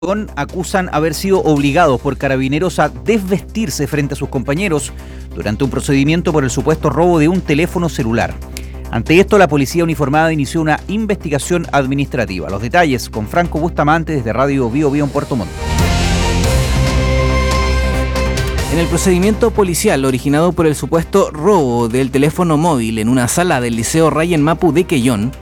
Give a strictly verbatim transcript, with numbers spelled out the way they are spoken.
acusan haber sido obligados por carabineros a desvestirse frente a sus compañeros durante un procedimiento por el supuesto robo de un teléfono celular. Ante esto, la policía uniformada inició una investigación administrativa. Los detalles con Franco Bustamante desde Radio Bio Bio en Puerto Montt. En el procedimiento policial originado por el supuesto robo del teléfono móvil en una sala del Liceo Ryan Mapu de Quellón,